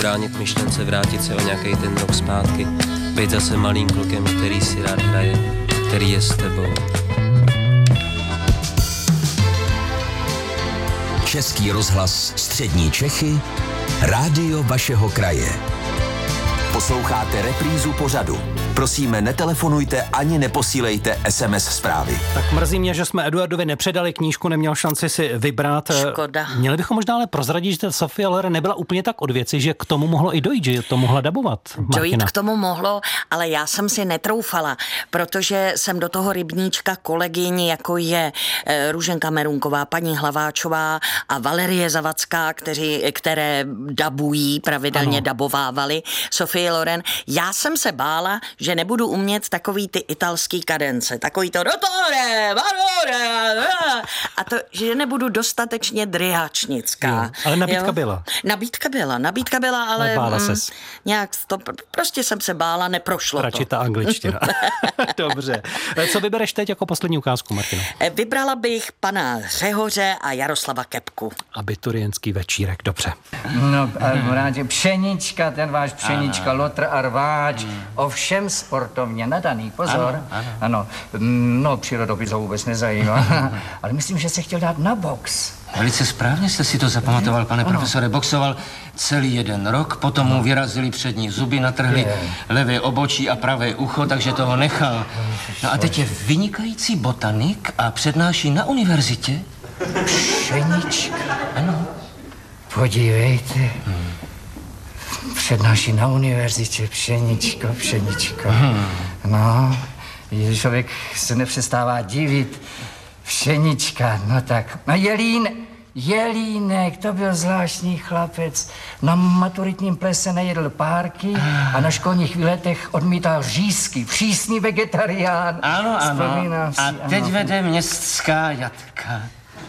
bránit myšlence, vrátit se o nějaký ten rok zpátky, být zase malým klukem, který si rád hraje, který je s tebou. Český rozhlas Střední Čechy, rádio vašeho kraje. Posloucháte reprízu pořadu. Prosíme, netelefonujte ani neposílejte SMS zprávy. Tak mrzí mě, že jsme Eduardovi nepředali knížku, neměl šanci si vybrat. Škoda. Měli bychom možná ale prozradit, že ta Sophie Loren nebyla úplně tak od věci, že k tomu mohlo i dojít, že to mohla dabovat. Martina. Dojít k tomu mohlo, ale já jsem si netroufala, protože jsem do toho rybníčka kolegyň, jako je Růženka Merunková, paní Hlaváčová a Valerie Zavacká, které dabují, pravidelně dabovávali Sophie Loren. Já jsem se bála, že nebudu umět takový ty italský kadence, takový to dottore, valore, a to, že nebudu dostatečně dryhačnická. Jo, ale nabídka byla. Nabídka byla, ale bála ses. Nějak to, prostě jsem se bála, neprošlo Radši to. ta angličtina. Dobře. Co vybereš teď jako poslední ukázku, Martino? Vybrala bych pana Řehoře a Jaroslava Kepku. Abiturientský večírek, dobře. No, rádi, pšenička, ten váš pšenička, lotr a rváč, ovšem sportovně nadaný, pozor. Ano. No, přírodopis ho vůbec nezajímá, ale myslím, že se chtěl dát na box. Velice správně jste si to zapamatoval, pane profesore. Boxoval celý 1 rok, potom mu vyrazili přední zuby, natrhli levé obočí a pravé ucho, takže toho nechal. No a teď je vynikající botanik a přednáší na univerzitě. Pšenička? Ano. Podívejte. Přednáší na univerzitě, pšeničko. No, člověk se nepřestává divit. Pšenička, no tak. No Jelínek, to byl zvláštní chlapec. Na maturitním plese nejedl párky a na školních výletech odmítal řízky. Přísný vegetarián. Ano. Vzpomínám si, A teď vede městská jatka.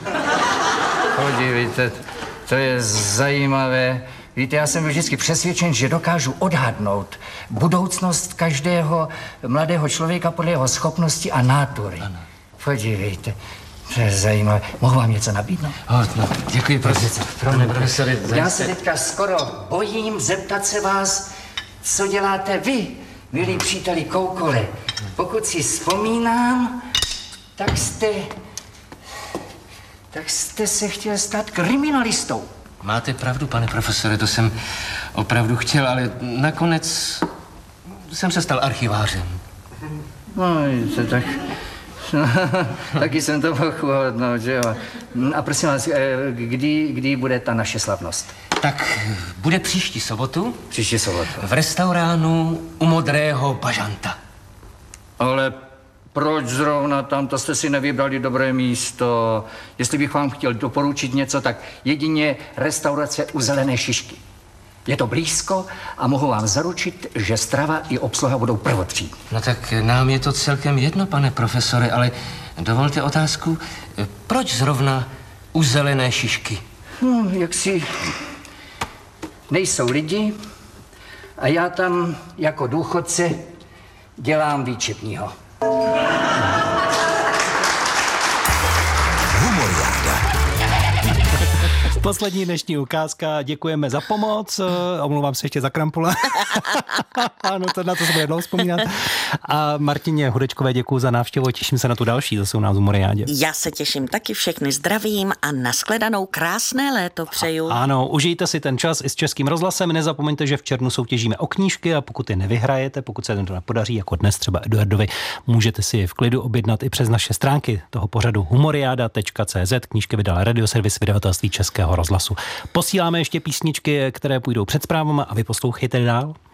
Podívejte, to je zajímavé. Víte, já jsem byl vždycky přesvědčen, že dokážu odhadnout budoucnost každého mladého člověka podle jeho schopnosti a nátury. Ano. Podívejte, to je zajímavé. Mohu vám něco nabídnout? No, děkuji, pane profesore. Já se teďka skoro bojím zeptat se vás, co děláte vy, milí příteli Koukole. Pokud si vzpomínám, tak jste se chtěl stát kriminalistou. Máte pravdu, pane profesore, to jsem opravdu chtěl, ale nakonec jsem se stal archivářem. No, to tak... Taky jsem to mohl uhodnout, že jo. A prosím vás, kdy bude ta naše slavnost? Tak bude příští sobotu. Příští sobotu. V restauránu u Modrého bažanta. Ale proč zrovna tam? To jste si nevybrali dobré místo. Jestli bych vám chtěl doporučit něco, tak jedině restaurace u Zelené šišky. Je to blízko a mohu vám zaručit, že strava i obsluha budou prvotřídní. No tak nám je to celkem jedno, pane profesore, ale dovolte otázku, proč zrovna u Zelené šišky? Jaksi nejsou lidi a já tam jako důchodce dělám výčepního. Poslední dnešní ukázka, děkujeme za pomoc, omlouvám se ještě za krampule. Ano, na to se bude dlouho vzpomínat. A Martině Hudečkové děkuju za návštěvu, těším se na tu další, zase u nás v Humoriádě. Já se těším taky, všechny zdravím a nashledanou, krásné léto přeju. Ano, užijte si ten čas i s Českým rozhlasem, nezapomeňte, že v červnu soutěžíme o knížky a pokud je nevyhrajete, pokud se to nepodaří, jako dnes třeba Eduardovi, můžete si je v klidu objednat i přes naše stránky toho pořadu humoriada.cz. Knížky vydal Radioservis vydavatelství Českého rozhlasu. Posíláme ještě písničky, které půjdou před zprávami a vy poslouchejte dál.